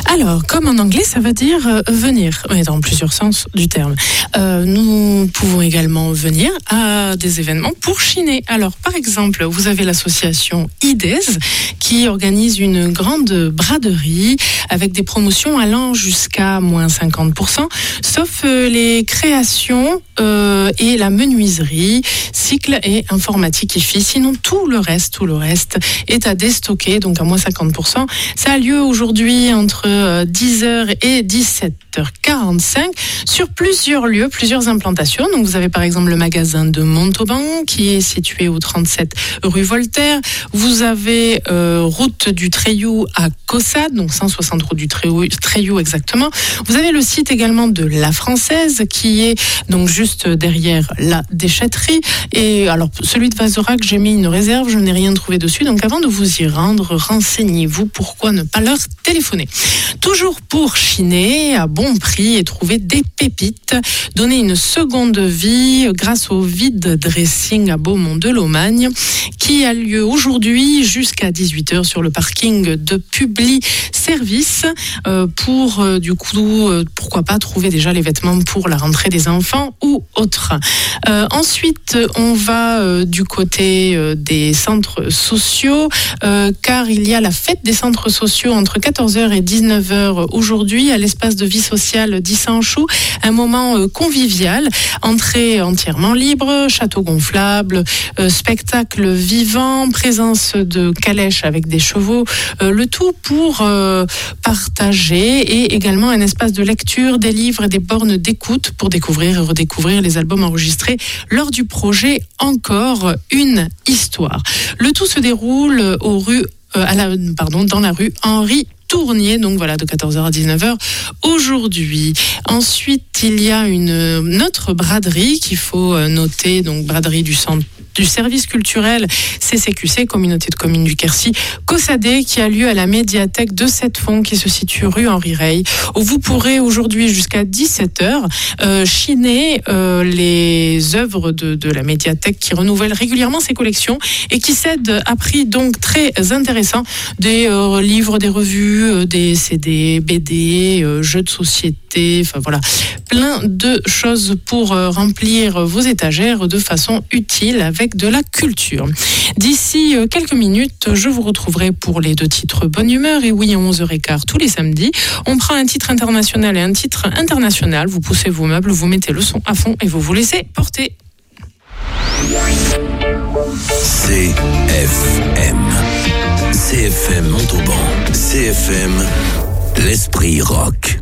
Alors, comme en anglais, ça veut dire venir, mais dans plusieurs sens du terme. Nous pouvons également venir à des événements pour chiner. Alors, par exemple, vous avez l'association IDES qui organise une grande braderie avec des promotions allant jusqu'à moins 50%, sauf les créations et la menuiserie, cycle et informatique IFI. Sinon, tout le reste est à déstocker, donc à moins 50%. Ça a lieu aujourd'hui entre 10h et 17h45 sur plusieurs lieux, plusieurs implantations. Donc vous avez par exemple le magasin de Montauban qui est situé au 37 rue Voltaire. Vous avez route du Treilloux à Caussade, donc 160 route du Treilloux exactement. Vous avez le site également de La Française qui est donc juste derrière la déchetterie. Et alors celui de Vazerac, j'ai mis une réserve, je n'ai rien trouvé dessus. Donc avant de vous y rendre, renseignez-vous, pourquoi ne pas leur téléphoner. Toujours pour chiner à bon prix et trouver des pépites, donner une seconde vie grâce au vide dressing à Beaumont-de-Lomagne qui a lieu aujourd'hui jusqu'à 18h sur le parking de Publi Service pour du coup pourquoi pas trouver déjà les vêtements pour la rentrée des enfants ou autres. Ensuite on va du côté des centres sociaux car il y a la fête des centres sociaux entre 14h et 19h aujourd'hui à l'espace de vie sociale d'Issanchou, un moment convivial, entrée entièrement libre, château gonflable, spectacle vivant, présence de calèches avec des chevaux, le tout pour partager, et également un espace de lecture, des livres et des bornes d'écoute pour découvrir et redécouvrir les albums enregistrés lors du projet Encore une histoire. Le tout se déroule dans la rue Henri Tournier, donc voilà, de 14h à 19h aujourd'hui. Ensuite, il y a une autre braderie qu'il faut noter, donc braderie du service culturel CCQC, communauté de communes du Quercy, Cossadé, qui a lieu à la médiathèque de Sept-Fonds, qui se situe rue Henri Rey, où vous pourrez aujourd'hui jusqu'à 17h chiner les œuvres de la médiathèque qui renouvelle régulièrement ses collections et qui cède à prix donc très intéressant des livres, des revues, des CD, BD, jeux de société, enfin voilà, plein de choses pour remplir vos étagères de façon utile avec de la culture. D'ici quelques minutes, je vous retrouverai pour les 2 titres Bonne Humeur et oui à 11h15 tous les samedis. On prend un titre international et un titre international. Vous poussez vos meubles, vous mettez le son à fond et vous vous laissez porter. CFM Montauban, CFM l'esprit rock.